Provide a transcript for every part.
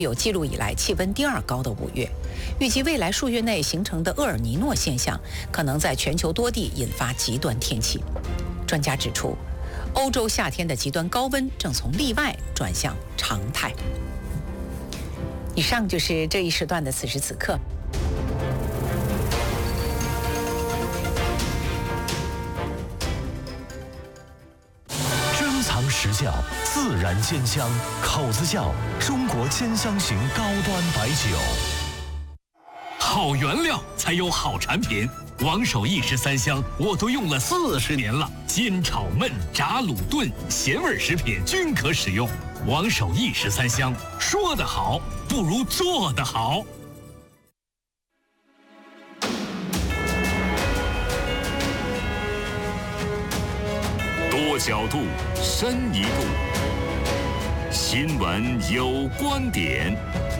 有记录以来气温第2高的5月，预计未来数月内形成的厄尔尼诺现象可能在全球多地引发极端天气。专家指出，欧洲夏天的极端高温正从例外转向常态。以上就是这一时段的此时此刻。 珍藏实窖，自然鲜香，口子窖，中国兼香型高端白酒。 好原料才有好产品。王守义13香我都用了40年了，煎炒焖炸卤炖咸味食品均可使用。王守义13香，说得好不如做得好。多角度，深一步。新闻有观点。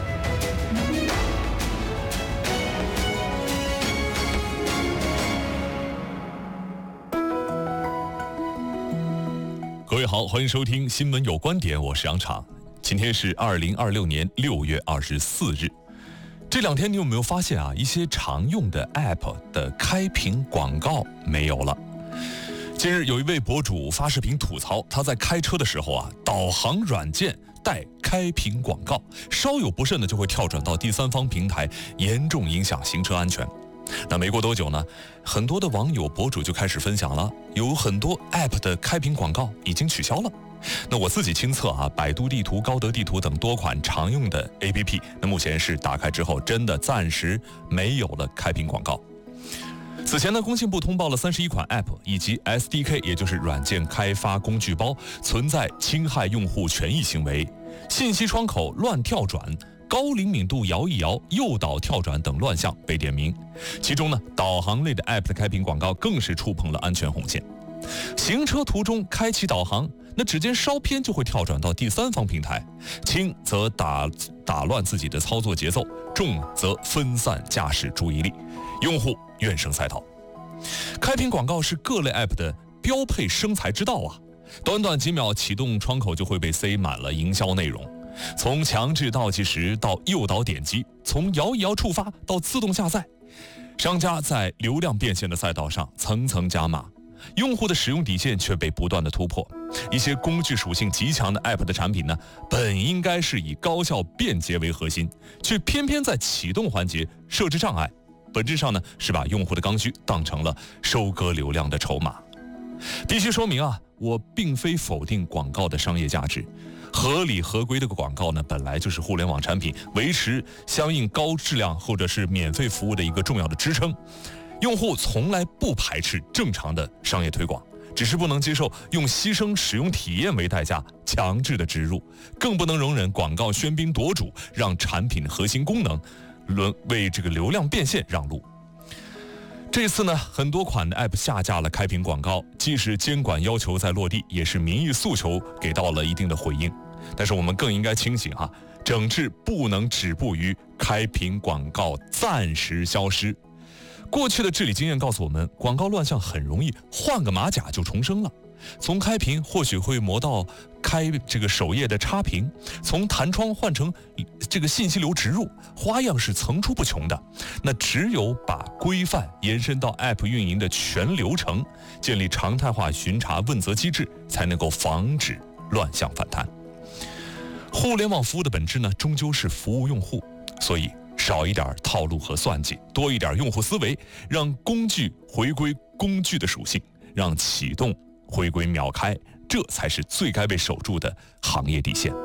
各位好，欢迎收听新闻有观点，我是杨昶。今天是2026年6月24日。这2天你有没有发现啊，一些常用的 App 的开屏广告没有了？近日有一位博主发视频吐槽，他在开车的时候啊，导航软件带开屏广告，稍有不慎的就会跳转到第三方平台，严重影响行车安全。那没过多久呢，很多的网友博主就开始分享了，有很多 App 的开屏广告已经取消了。那我自己亲测啊，百度地图、高德地图等多款常用的 APP， 那目前是打开之后真的暂时没有了开屏广告。此前呢，工信部通报了31款 App 以及 SDK， 也就是软件开发工具包存在侵害用户权益行为，信息窗口乱跳转、高灵敏度摇一摇、诱导跳转等乱象被点名。其中呢，导航类的 App 的开屏广告更是触碰了安全红线。行车途中开启导航，那指尖稍偏就会跳转到第三方平台，轻则打乱自己的操作节奏，重则分散驾驶注意力，用户怨声载道。开屏广告是各类 App 的标配生财之道啊！短短几秒启动窗口就会被塞满了营销内容，从强制倒计时到诱导点击，从摇一摇触发到自动下载，商家在流量变现的赛道上层层加码，用户的使用底线却被不断的突破。一些工具属性极强的 App 的产品呢，本应该是以高效便捷为核心，却偏偏在启动环节设置障碍，本质上呢是把用户的刚需当成了收割流量的筹码。必须说明啊，我并非否定广告的商业价值，合理合规的广告呢，本来就是互联网产品维持相应高质量或者是免费服务的一个重要的支撑。用户从来不排斥正常的商业推广，只是不能接受用牺牲使用体验为代价强制的植入，更不能容忍广告喧宾夺主，让产品的核心功能为这个流量变现让路。这次呢，很多款的 App 下架了开屏广告，既是监管要求在落地，也是民意诉求给到了一定的回应。但是我们更应该清醒哈，整治不能止步于开屏广告暂时消失。过去的治理经验告诉我们，广告乱象很容易换个马甲就重生了。从开屏或许会磨到开这个首页的插屏，从弹窗换成这个信息流植入，花样是层出不穷的。那只有把规范延伸到 App 运营的全流程，建立常态化巡查问责机制，才能够防止乱象反弹。互联网服务的本质呢，终究是服务用户，所以少一点套路和算计，多一点用户思维，让工具回归工具的属性，让启动回归秒开，这才是最该被守住的行业底线。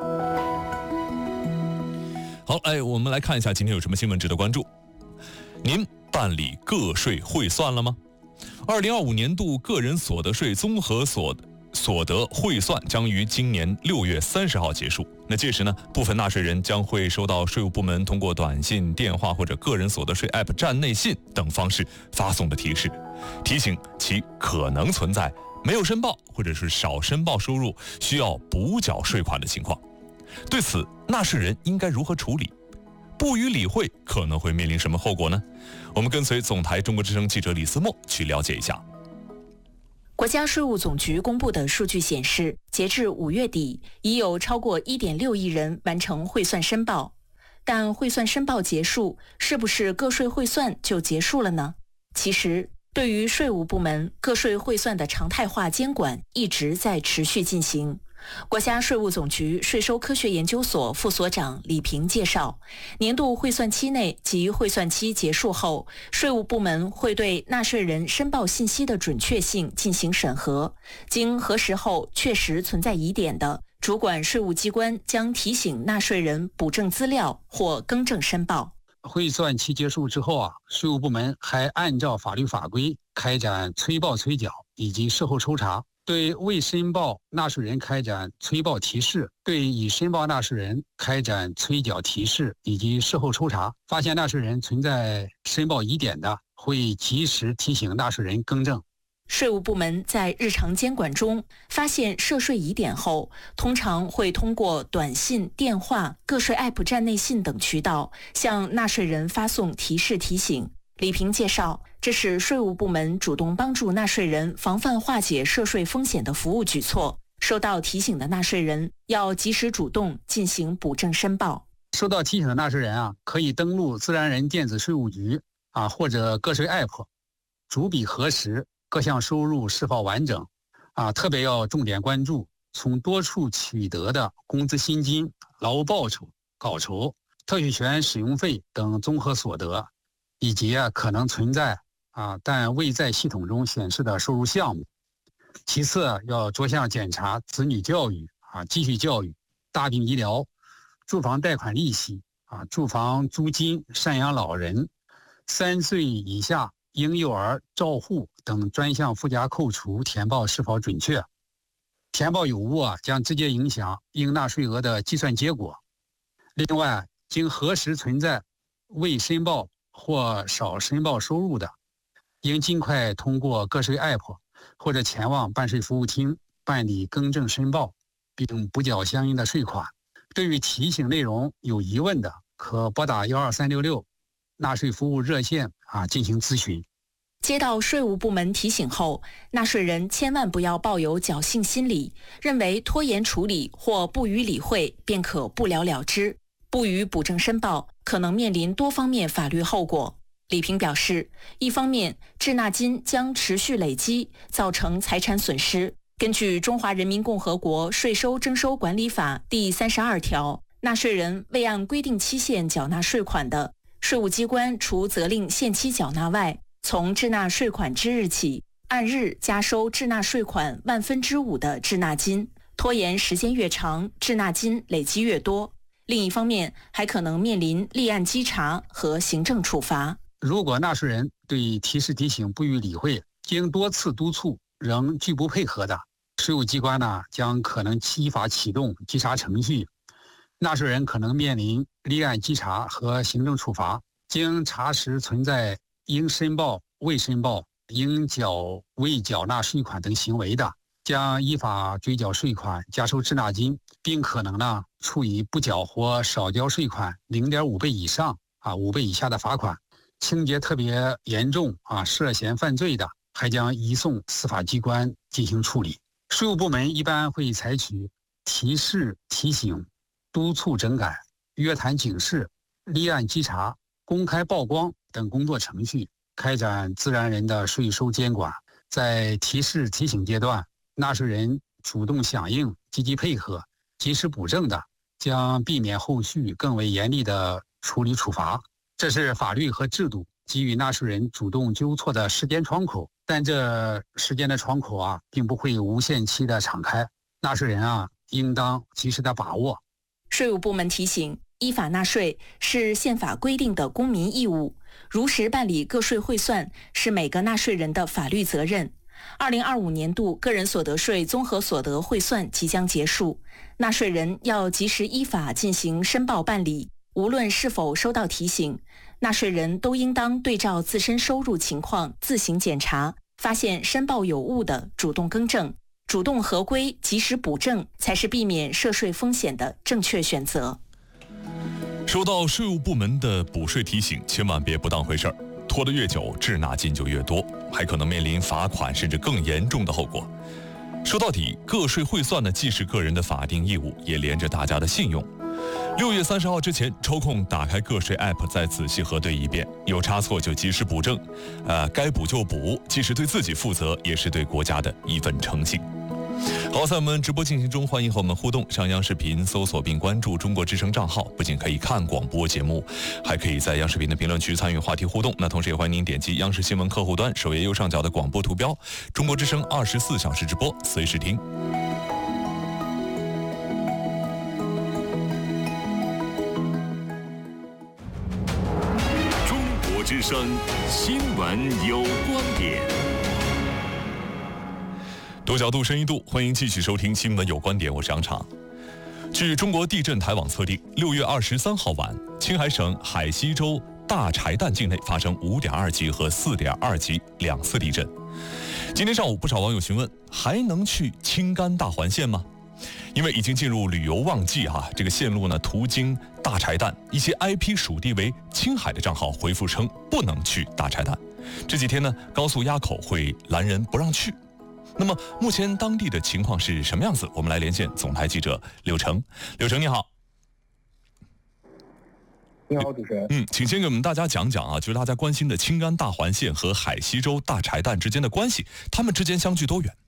好，我们来看一下今天有什么新闻值得关注。您办理个税汇算了吗？2025年度个人所得税综合所得汇算将于今年6月30号结束。那届时呢，部分纳税人将会收到税务部门通过短信、电话或者个人所得税 App 站内信等方式发送的提示，提醒其可能存在没有申报或者是少申报收入需要补缴税款的情况。对此，纳税人应该如何处理？不予理会可能会面临什么后果呢？我们跟随总台中国之声记者李思墨去了解一下。 国家税务总局公布的数据显示，截至5月底，已有超过1.6亿人完成汇算申报。 但汇算申报结束，是不是个税汇算就结束了呢？其实，对于税务部门个税汇算的常态化监管一直在持续进行。国家税务总局税收科学研究所副所长李平介绍，年度汇算期内及汇算期结束后，税务部门会对纳税人申报信息的准确性进行审核，经核实后确实存在疑点的，主管税务机关将提醒纳税人补正资料或更正申报。 汇算期结束之后税务部门还按照法律法规开展催报催缴以及事后抽查，对未申报纳税人开展催报提示，对已申报纳税人开展催缴提示以及事后抽查，发现纳税人存在申报疑点的，会及时提醒纳税人更正。 税务部门在日常监管中发现涉税疑点后，通常会通过短信、电话、个税 App 站内信等渠道向纳税人发送提示提醒。李平介绍，这是税务部门主动帮助纳税人防范化解涉税风险的服务举措。收到提醒的纳税人要及时主动进行补正申报。 收到提醒的纳税人可以登录自然人电子税务局或者个税 App， 逐笔核实各项收入是否完整特别要重点关注从多处取得的工资薪金、劳务报酬、稿酬、特许权使用费等综合所得，以及可能存在但未在系统中显示的收入项目。其次要着项检查子女教育继续教育、大病医疗、住房贷款利息住房租金、赡养老人、3岁以下婴幼儿照护等专项附加扣除填报是否准确。填报有误将直接影响应纳税额的计算结果。另外，经核实存在未申报或少申报收入的，应尽快通过个税 App 或者前往办税服务厅办理更正申报，并补缴相应的税款。对于提醒内容有疑问的，可拨打12366纳税服务热线进行咨询。 接到税务部门提醒后，纳税人千万不要抱有侥幸心理，认为拖延处理或不予理会便可不了了之，不予补正申报可能面临多方面法律后果。李平表示，一方面，滞纳金将持续累积，造成财产损失。根据《中华人民共和国税收征收管理法》第32条，纳税人未按规定期限缴纳税款的，税务机关除责令限期缴纳外，从滞纳税款之日起，按日加收滞纳税款5/1000的滞纳金，拖延时间越长，滞纳金累积越多。另一方面，还可能面临立案稽查和行政处罚。 如果纳税人对提示提醒不予理会，经多次督促仍拒不配合的，税务机关将可能依法启动稽查程序，纳税人可能面临立案稽查和行政处罚。经查实存在应申报、未申报、应缴未缴纳税款等行为的，将依法追缴税款、加收滞纳金，并可能处以不缴或少交税款0.5倍以上5倍以下的罚款。情节特别严重涉嫌犯罪的，还将移送司法机关进行处理。税务部门一般会采取提示提醒、督促整改、约谈警示、立案稽查、公开曝光等工作程序，开展自然人的税收监管。在提示提醒阶段，纳税人主动响应、积极配合、及时补正的，将避免后续更为严厉的处理处罚。这是法律和制度给予纳税人主动纠错的时间窗口，但这时间的窗口并不会无限期的敞开，纳税人应当及时的把握。 税务部门提醒，依法纳税是宪法规定的公民义务，如实办理个税汇算是每个纳税人的法律责任。2025年度个人所得税综合所得汇算即将结束，纳税人要及时依法进行申报办理。无论是否收到提醒，纳税人都应当对照自身收入情况自行检查，发现申报有误的主动更正，主动合规及时补正，才是避免涉税风险的正确选择。 收到税务部门的补税提醒，千万别不当回事儿，拖得越久，滞纳金就越多，还可能面临罚款甚至更严重的后果。说到底，个税汇算呢，既是个人的法定义务，也连着大家的信用。 6月30号之前，抽空打开个税 App， 再仔细核对一遍，有差错就及时补正，该补就补，既是对自己负责，也是对国家的一份诚信。好，在我们直播进行中，欢迎和我们互动。上央视频搜索并关注中国之声账号，不仅可以看广播节目，还可以在央视频的评论区参与话题互动。那同时也欢迎您点击央视新闻客户端首页右上角的广播图标，中国之声24小时直播，随时听。 中国之声新闻有观点。 多角度深一度，欢迎继续收听新闻有观点，我是杨畅。据中国地震台网测定，6月23号晚，青海省海西州大柴旦境内发生5.2级和4.2级2次地震。今天上午，不少网友询问，还能去青甘大环线吗？因为已经进入旅游旺季这个线路呢途经大柴旦，一些 IP 属地为青海的账号回复称不能去大柴旦。这几天呢，高速垭口会拦人不让去。那么目前当地的情况是什么样子？我们来连线总台记者柳成。柳成你好。 你好，主持人。 请先给我们大家讲讲就是大家关心的青甘大环线和海西州大柴旦之间的关系，他们之间相距多远？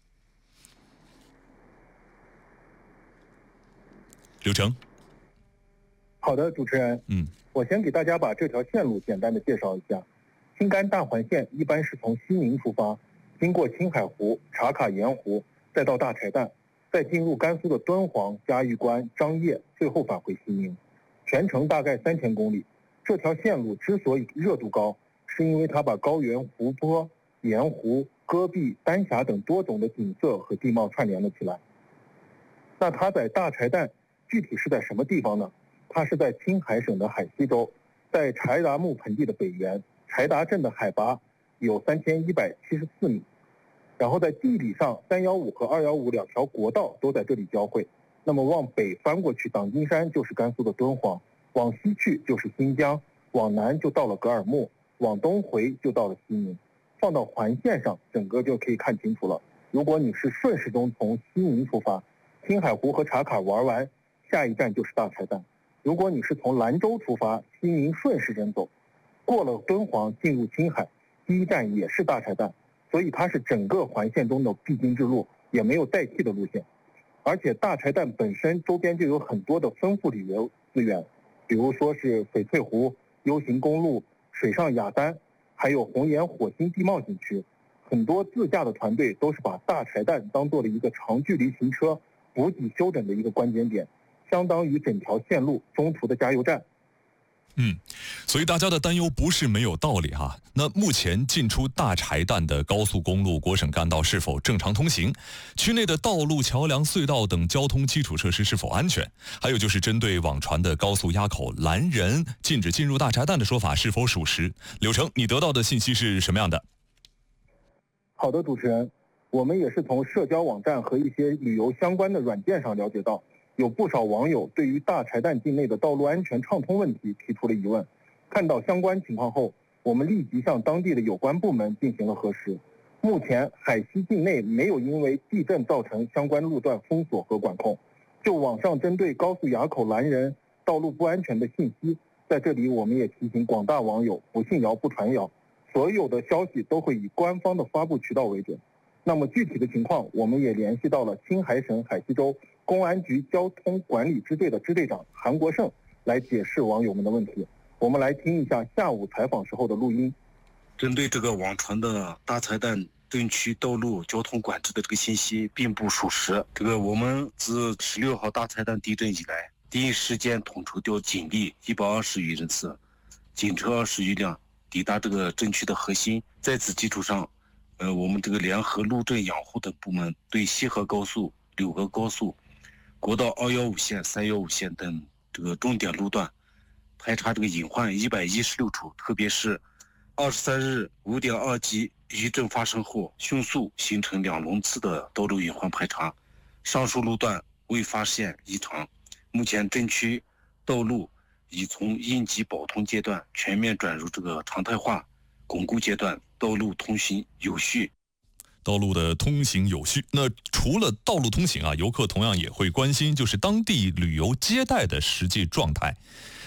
柳成。 好的，主持人。我先给大家把这条线路简单的介绍一下。青甘大环线一般是从西宁出发，经过青海湖、茶卡盐湖，再到大柴旦，再进入甘肃的敦煌、嘉峪关、张掖，最后返回西宁，全程大概3000公里。这条线路之所以热度高，是因为它把高原、湖泊、盐湖、戈壁、丹霞等多种的景色和地貌串联了起来。那它在大柴旦具体是在什么地方呢？它是在青海省的海西州，在柴达木盆地的北缘，柴达镇的海拔有3174米，然后在地理上315和215两条国道都在这里交汇。那么往北翻过去，党金山就是甘肃的敦煌，往西去就是新疆，往南就到了格尔木，往东回就到了西宁。放到环线上，整个就可以看清楚了。如果你是顺时钟从西宁出发，青海湖和茶卡玩完，下一站就是大柴旦。如果你是从兰州出发，西宁顺时针走，过了敦煌进入青海，第一站也是大柴旦，所以它是整个环线中的必经之路，也没有代替的路线。而且大柴旦本身周边就有很多的丰富旅游资源，比如说是翡翠湖、U行公路、水上雅丹，还有红岩火星地貌景区。很多自驾的团队都是把大柴旦当做了一个长距离行车补给休整的一个关键点，相当于整条线路中途的加油站。 所以大家的担忧不是没有道理那目前进出大柴旦的高速公路、国省干道是否正常通行？区内的道路、桥梁、隧道等交通基础设施是否安全？还有就是针对网传的高速垭口拦人、禁止进入大柴旦的说法是否属实？柳成，你得到的信息是什么样的？ 好的，主持人，我们也是从社交网站和一些旅游相关的软件上了解到，有不少网友对于大柴旦境内的道路安全畅通问题提出了疑问。看到相关情况后，我们立即向当地的有关部门进行了核实。目前海西境内没有因为地震造成相关路段封锁和管控。就网上针对高速垭口拦人、道路不安全的信息，在这里我们也提醒广大网友不信谣不传谣，所有的消息都会以官方的发布渠道为准。那么具体的情况，我们也联系到了青海省海西州公安局交通管理支队的支队长韩国胜来解释网友们的问题。我们来听一下下午采访时候的录音。 针对这个网传的大柴旦镇区道路交通管制的这个信息并不属实。我们自16号大柴旦地震以来，第一时间统筹调警力120余人次，警车20余辆抵达这个镇区的核心。在此基础上，我们联合路政养护等部门对西河高速、柳河高速、国道215线、315线等重点路段排查隐患116处，特别是23日5.2级余震发生后，迅速形成2轮次的道路隐患排查，上述路段未发现异常。目前镇区道路已从应急保通阶段全面转入常态化巩固阶段，道路通行有序。 道路的通行有序。那除了道路通行啊，游客同样也会关心就是当地旅游接待的实际状态。